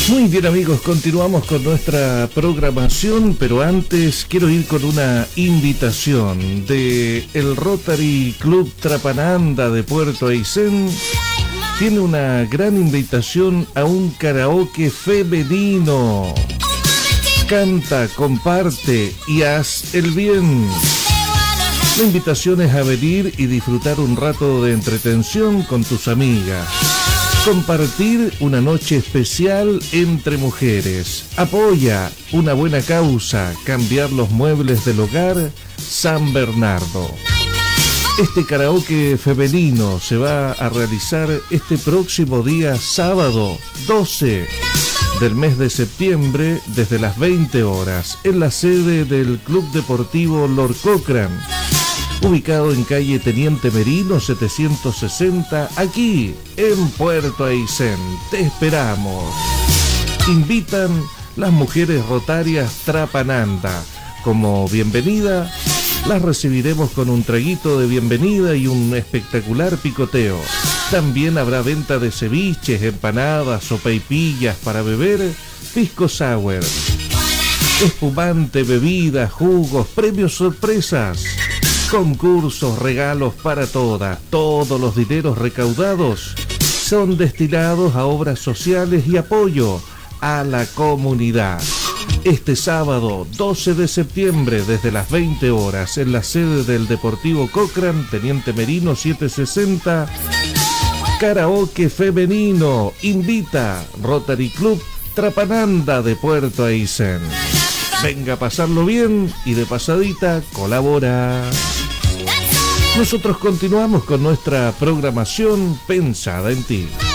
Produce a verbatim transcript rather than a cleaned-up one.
Muy bien, amigos, continuamos con nuestra programación, pero antes quiero ir con una invitación de el Rotary Club Trapananda de Puerto Aysén. Tiene una gran invitación a un karaoke femenino. Canta, comparte y haz el bien. La invitación es a venir y disfrutar un rato de entretención con tus amigas. Compartir una noche especial entre mujeres. Apoya una buena causa, cambiar los muebles del hogar San Bernardo. Este karaoke femenino se va a realizar este próximo día sábado doce del mes de septiembre desde las veinte horas en la sede del Club Deportivo Lord Cochrane, ubicado en calle Teniente Merino setecientos sesenta, aquí en Puerto Aysén. Te esperamos. Invitan las mujeres rotarias Trapananda. Como bienvenida, las recibiremos con un traguito de bienvenida y un espectacular picoteo. También habrá venta de ceviches, empanadas, sopaipillas para beber, pisco sour, espumante, bebidas, jugos, premios sorpresas, concursos, regalos para todas. Todos los dineros recaudados son destinados a obras sociales y apoyo a la comunidad. Este sábado doce de septiembre desde las veinte horas en la sede del Deportivo Cochrane, Teniente Merino setecientos sesenta, karaoke femenino. Invita Rotary Club Trapananda de Puerto Aysén. Venga a pasarlo bien y de pasadita colabora. Nosotros continuamos con nuestra programación pensada en ti.